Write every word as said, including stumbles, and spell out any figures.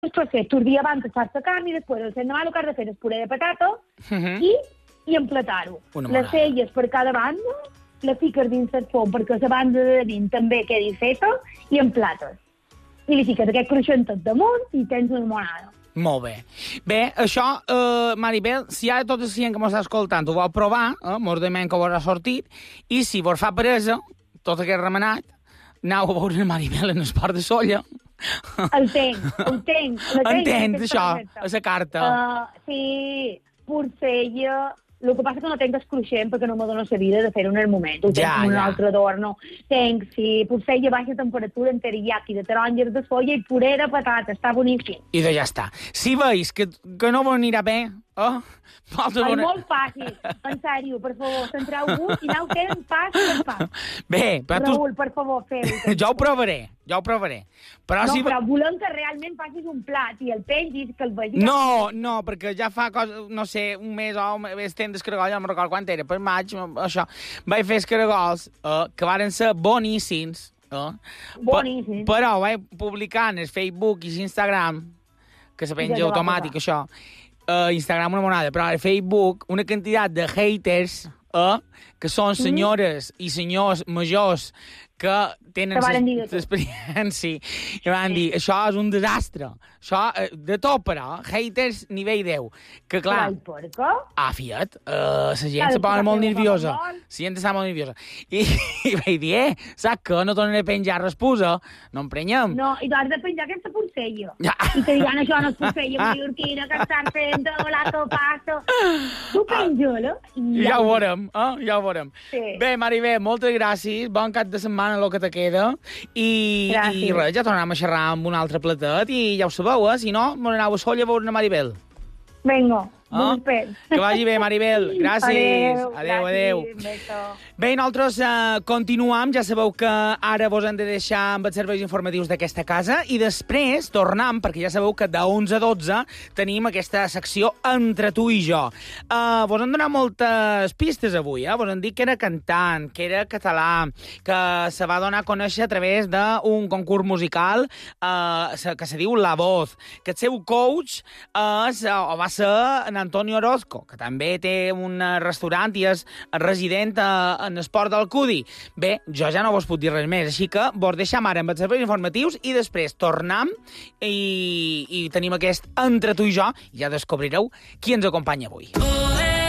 per fer tu el dia abans de fer-se carn i després el demà el que has de fer és puré de patata uh -huh. i, i emplatar-ho. Les celles per cada banda, la fiques dins el forn perquè la banda de dins també quedi feta i emplates. I li fiques aquest cruixent tot damunt i tens una limonada. Molt bé. Bé, això, eh, Maribel, si ara tot el gent que m'està escoltant ho vol provar, eh, mordement que ho haurà sortit, i si vos fa presa, tot aquest remenat, anau a veure la Maribel en Esport de Solla. El tenc, el tenc. Entens, això, a la carta. Uh, sí, porcella. El que passa que no tenc escruixent perquè no me dono la vida de fer-ho en el moment. Ho tenc ja, en un ja. altre adorno. Tenc, sí, porcella a baixa temperatura en teriyaki, de taronges de soia i puré de patata. Està boníssim. I de ja està. Si veus que, que no vos anirà bé, oh, és molt fàcil, en sèrio, per favor, centreu-vos i aneu fent pas per pas. Bé, però Raül, tu... per favor, feu-ho. Jo ho provaré, jo ho provaré. Però no, si... però volem que realment facis un plat i el pengis, que el vegis... No, no, perquè ja fa, cosa, no sé, un mes o un mes temps d'escaragols, no me'n recordo quan era, per maig, això, vaig fer escaragols eh, que varen ser boníssims. Eh? Boníssims. Però vaig publicar en el Facebook i l'Instagram, que se penja automàtic, això, Uh, Instagram una monada, però a Facebook una quantitat de haters uh, que són senyores mm. i senyors majors que tenen l'experiència i van dir, això és un desastre. Això, de tot, però, haters nivell deu. Que, clar... Per què? Ah, fiat, uh, la gent se posa molt nerviosa. La gent està molt nerviosa. I, i vaig dir, eh, saps que no tornaré a penjar respusa? No emprenyem. No, i tu has de penjar aquesta porcella. Ja. I te diran, això no és porcella mallorquina, que estan fent la topassa. Tu penja-la. Ja, ja ho veurem, eh? Ja ho veurem. Sí. Bé, Maribel, moltes gràcies. Bon cap de setmana, el que te queda. I, i res, ja tornem a xerrar amb un altre platet i ja ho sabeu, eh? Si no, m'aneu a Solla a veure una Maribel. Vinga, oh? Que vagi bé, Maribel. Gràcies. Adéu, adéu. adéu. Bé, nosaltres eh, continuam. Ja sabeu que ara vos hem de deixar amb els serveis informatius d'aquesta casa i després tornam, perquè ja sabeu que d'onze a dotze tenim aquesta secció Entre tu i jo. Eh, vos han donat moltes pistes avui, eh? Vos han dit que era cantant, que era català, que se va donar a conèixer a través d'un concurs musical eh, que se diu La Voz, que el seu coach és, o va ser en Antonio Orozco, que també té un restaurant i és resident a en Esport d'Alcudi. Bé, jo ja no vos puc dir res més, així que vos deixam ara amb els serveis informatius i després tornam i, i tenim aquest Entre tu i jo i ja descobrireu qui ens acompanya avui.